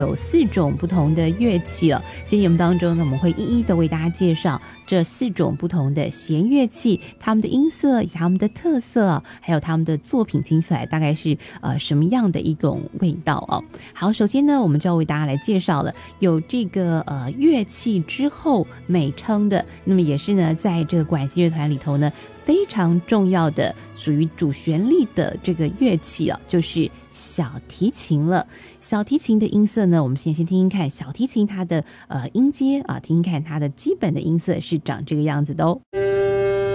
有4种不同的乐器哦。今天节目当中呢，我们会一一的为大家介绍这4种不同的弦乐器，它们的音色以及它们的特色，还有它们的作品听起来大概是什么样的一种味道哦。好，首先呢，我们就要为大家来介绍了有这个乐器之后美称的，那么也是呢在这个管弦乐团里头呢非常重要的属于主旋律的这个乐器啊，就是小提琴了。小提琴的音色呢，我们先听听看小提琴它的音阶啊，听听看它的基本的音色是长这个样子的哦。